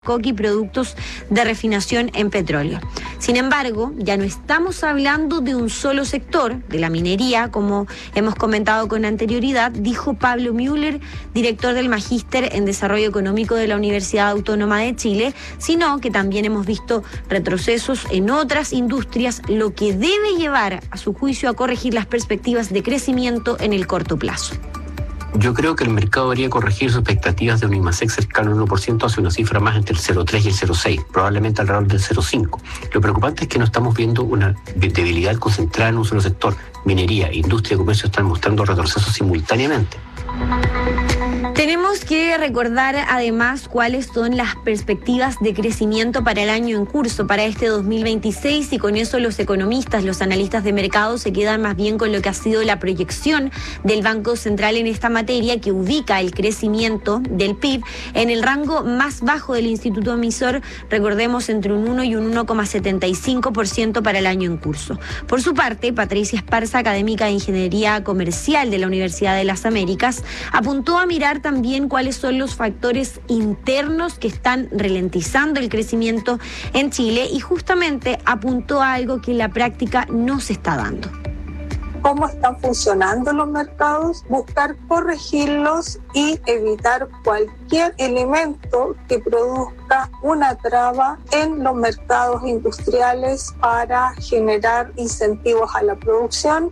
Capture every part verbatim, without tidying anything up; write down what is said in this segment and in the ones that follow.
coque y productos de refinación en petróleo. Sin embargo, ya no estamos hablando de un solo sector, de la minería, como hemos comentado con anterioridad, dijo Pablo Müller, director del Magíster en Desarrollo Económico de la Universidad Autónoma de Chile, sino que también hemos visto retrocesos en otras industrias, lo que debe llevar, a su juicio, a corregir las perspectivas de crecimiento en el corto plazo. Yo creo que el mercado debería corregir sus expectativas de un IMASEC cercano al uno por ciento hacia una cifra más entre el cero coma tres y el cero coma seis, probablemente alrededor del cero coma cinco. Lo preocupante es que no estamos viendo una debilidad concentrada en un solo sector. Minería, industria y comercio están mostrando retrocesos simultáneamente. Tenemos que recordar además cuáles son las perspectivas de crecimiento para el año en curso, para este dos mil veintiséis, y con eso los economistas, los analistas de mercado se quedan más bien con lo que ha sido la proyección del Banco Central en esta materia, que ubica el crecimiento del P I B en el rango más bajo del Instituto Emisor, recordemos entre un uno y un uno coma setenta y cinco por ciento para el año en curso. Por su parte, Patricia Esparza, académica de Ingeniería Comercial de la Universidad de las Américas, apuntó a mirar también cuáles son los factores internos que están ralentizando el crecimiento en Chile, y justamente apuntó a algo que en la práctica no se está dando. Cómo están funcionando los mercados, buscar corregirlos y evitar cualquier elemento que produzca una traba en los mercados industriales para generar incentivos a la producción.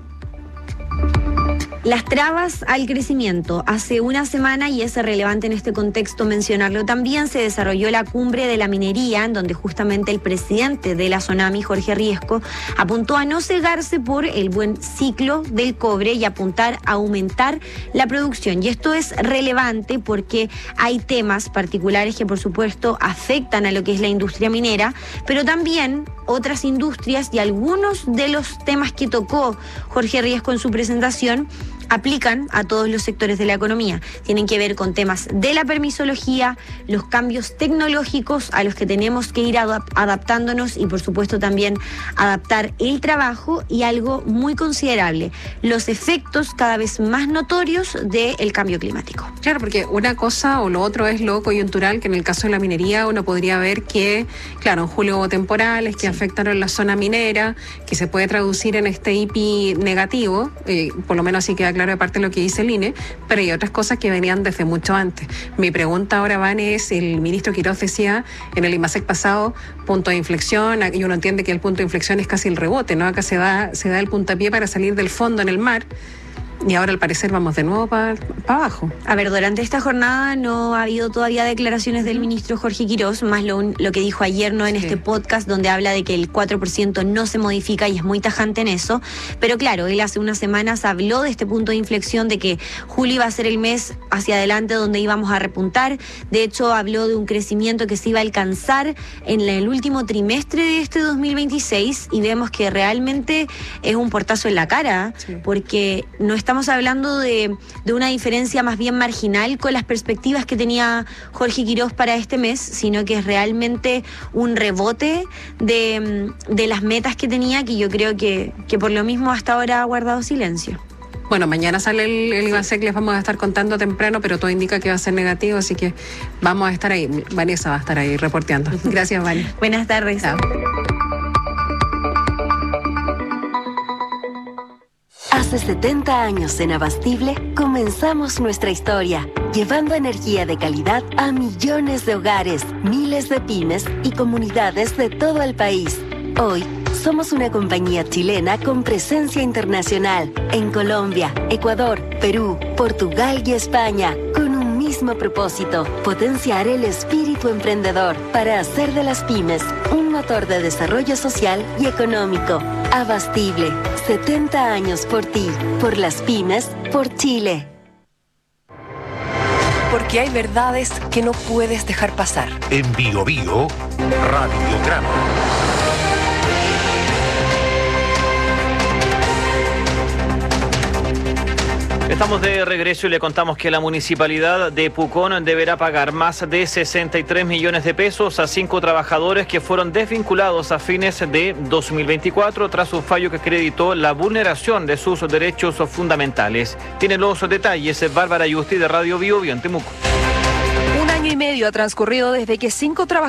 Las trabas al crecimiento. Hace una semana, y es relevante en este contexto mencionarlo también, se desarrolló la cumbre de la minería, en donde justamente el presidente de la SONAMI, Jorge Riesco, apuntó a no cegarse por el buen ciclo del cobre y apuntar a aumentar la producción. Y esto es relevante porque hay temas particulares que, por supuesto, afectan a lo que es la industria minera, pero también otras industrias, y algunos de los temas que tocó Jorge Riesco en su presentación aplican a todos los sectores de la economía. Tienen que ver con temas de la permisología, los cambios tecnológicos a los que tenemos que ir adap- adaptándonos y, por supuesto, también adaptar el trabajo, y algo muy considerable, los efectos cada vez más notorios del cambio climático. Claro, porque una cosa o lo otro es lo coyuntural, que en el caso de la minería uno podría ver que, claro, en julio hubo temporales que sí afectaron la zona minera, que se puede traducir en este I P I negativo, eh, por lo menos así queda claro de parte de lo que dice el I N E, pero hay otras cosas que venían desde mucho antes. Mi pregunta ahora, Van, es, el ministro Quirós decía en el IMASEC pasado, punto de inflexión, y uno entiende que el punto de inflexión es casi el rebote, ¿no? Acá se da, se da el puntapié para salir del fondo en el mar, y ahora al parecer vamos de nuevo para pa abajo. A ver, durante esta jornada no ha habido todavía declaraciones del ministro Jorge Quirós, más lo, lo que dijo ayer, ¿no?, en sí. este podcast, donde habla de que el cuatro por ciento no se modifica, y es muy tajante en eso. Pero claro, él hace unas semanas habló de este punto de inflexión, de que julio iba a ser el mes hacia adelante donde íbamos a repuntar. De hecho, habló de un crecimiento que se iba a alcanzar en el último trimestre de este dos mil veintiséis, y vemos que realmente es un portazo en la cara, sí. porque no está Estamos hablando de, de una diferencia más bien marginal con las perspectivas que tenía Jorge Quirós para este mes, sino que es realmente un rebote de, de las metas que tenía, que yo creo que, que por lo mismo hasta ahora ha guardado silencio. Bueno, mañana sale el, el IMASEC, les vamos a estar contando temprano, pero todo indica que va a ser negativo, así que vamos a estar ahí. Vanessa va a estar ahí reporteando. Gracias, Vani. Buenas tardes. Chao. Hace setenta años en Abastible comenzamos nuestra historia, llevando energía de calidad a millones de hogares, miles de pymes y comunidades de todo el país. Hoy somos una compañía chilena con presencia internacional en Colombia, Ecuador, Perú, Portugal y España, con un mismo propósito: potenciar el espíritu emprendedor para hacer de las pymes un motor de desarrollo social y económico. Abastible, setenta años por ti, por las pymes, por Chile. Porque hay verdades que no puedes dejar pasar. En Bio Bio, Radiograma. Estamos de regreso y le contamos que la municipalidad de Pucón deberá pagar más de sesenta y tres millones de pesos a cinco trabajadores que fueron desvinculados a fines de dos mil veinticuatro tras un fallo que acreditó la vulneración de sus derechos fundamentales. Tiene los detalles Bárbara Yusti de Radio Bio Bio en Temuco. Un año Año y medio ha transcurrido desde que cinco trabajadores